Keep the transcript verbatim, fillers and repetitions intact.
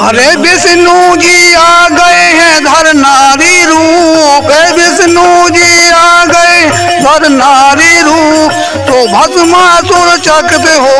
अरे विष्णु जी आ गए हैं धर नारी रूप, विष्णु जी आ गए धर नारी रूप, तो भस्मासुर चकित हो